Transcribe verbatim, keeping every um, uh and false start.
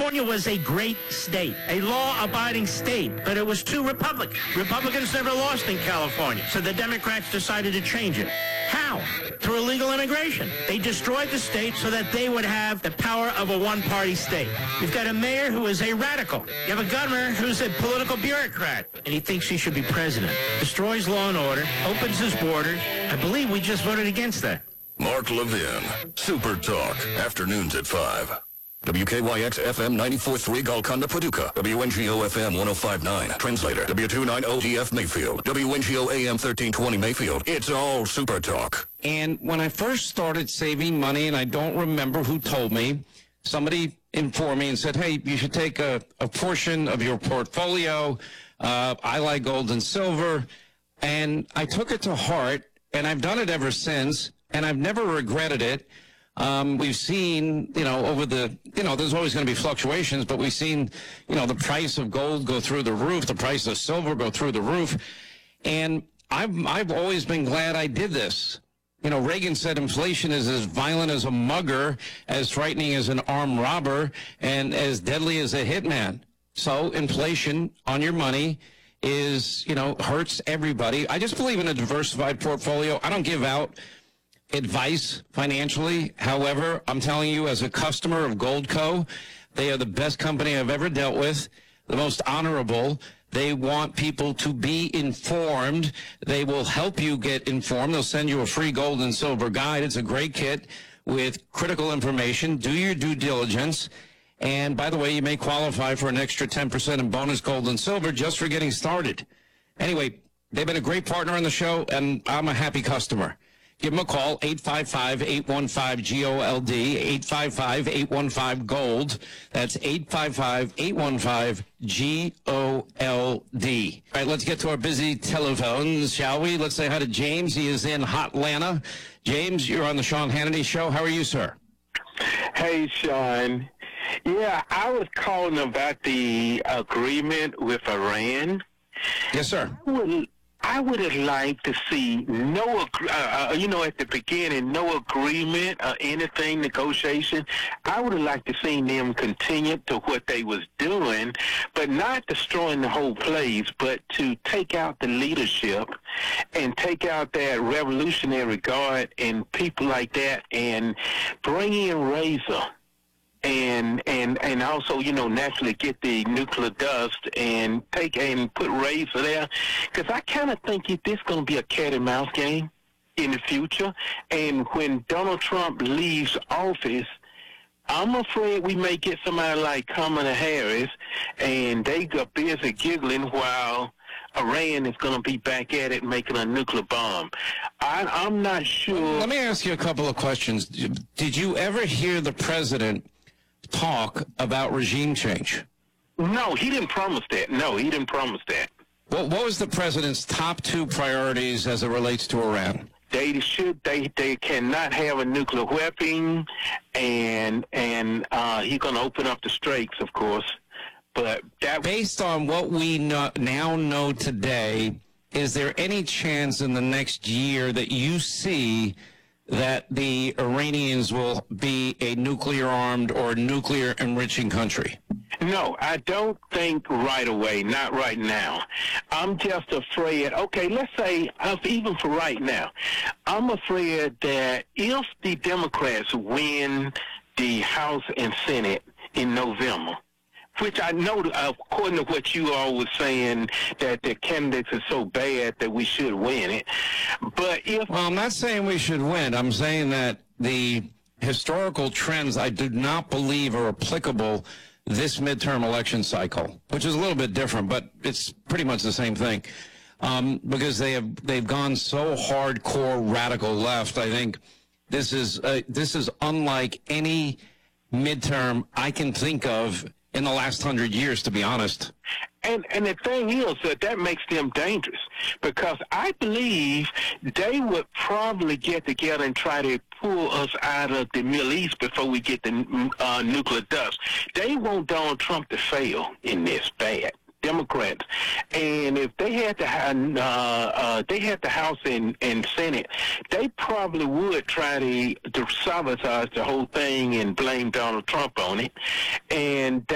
California was a great state, a law-abiding state, but it was too Republican. Republicans never lost in California, so the Democrats decided to change it. How? Through illegal immigration. They destroyed the state so that they would have the power of a one-party state. You've got a mayor who is a radical. You have a governor who's a political bureaucrat, and he thinks he should be president. Destroys law and order, opens his borders. I believe we just voted against that. Mark Levin, Super Talk, afternoons at five. W K Y X F M ninety-four point three Golconda, Paducah. W N G O F M one oh five point nine. Translator. W two ninety G F Mayfield. W N G O A M thirteen twenty Mayfield. It's all Super Talk. And when I first started saving money, and I don't remember who told me, somebody informed me and said, hey, you should take a, a portion of your portfolio. Uh, I like gold and silver. And I took it to heart, and I've done it ever since, and I've never regretted it. Um, we've seen, you know, over the, you know, there's always going to be fluctuations, but we've seen, you know, the price of gold go through the roof, the price of silver go through the roof. And I've, I've always been glad I did this. You know, Reagan said inflation is as violent as a mugger, as frightening as an armed robber, and as deadly as a hitman. So inflation on your money is, you know, hurts everybody. I just believe in a diversified portfolio. I don't give out advice financially. However, I'm telling you, as a customer of Goldco, they are the best company I've ever dealt with, the most honorable. They want people to be informed. They will help you get informed. They'll send you a free gold and silver guide. It's a great kit with critical information. Do your due diligence. And by the way, you may qualify for an extra ten percent in bonus gold and silver just for getting started. Anyway, they've been a great partner on the show, and I'm a happy customer. Give them a call, eight five five, eight one five, G O L D, eight five five, eight one five, GOLD. That's eight five five, eight one five, G O L D. All right, let's get to our busy telephones, shall we? Let's say hi to James. He is in Hotlanta. James, you're on the Sean Hannity Show. How are you, sir? Hey, Sean. Yeah, I was calling about the agreement with Iran. Yes, sir. I would, I would have liked to see no, ag- uh, uh, you know, at the beginning, no agreement or anything, negotiation. I would have liked to see them continue to what they was doing, but not destroying the whole place, but to take out the leadership and take out that Revolutionary Guard and people like that and bring in Razor. And, and and also, you know, naturally get the nuclear dust and take and put Razor there. Because I kind of think it, this going to be a cat and mouse game in the future. And when Donald Trump leaves office, I'm afraid we may get somebody like Kamala Harris, and they got busy giggling while Iran is going to be back at it making a nuclear bomb. I, I'm not sure. Let me ask you a couple of questions. Did you ever hear the president talk about regime change? No, he didn't promise that. No, he didn't promise that. What, what was the president's top two priorities as it relates to Iran? They should. They they cannot have a nuclear weapon, and and uh, he's going to open up the straits, of course. But that, based on what we know, now know today, is there any chance in the next year that you see that the Iranians will be a nuclear-armed or nuclear-enriching country? No, I don't think right away, not right now. I'm just afraid, okay, let's say, uh, even for right now, I'm afraid that if the Democrats win the House and Senate in November, which I know, uh, according to what you all were saying, that the candidates are so bad that we should win it. But if... Well, I'm not saying we should win. I'm saying that the historical trends I do not believe are applicable this midterm election cycle, which is a little bit different, but it's pretty much the same thing. Um, because they have, they've gone so hardcore radical left. I think this is, uh, this is unlike any midterm I can think of in the last hundred years, to be honest. And and the thing is that that makes them dangerous, because I believe they would probably get together and try to pull us out of the Middle East before we get the uh, nuclear dust. They want Donald Trump to fail in this bad. Democrats, and if they had the uh, uh, they had the House and, and Senate, they probably would try to, to sabotage the whole thing and blame Donald Trump on it, and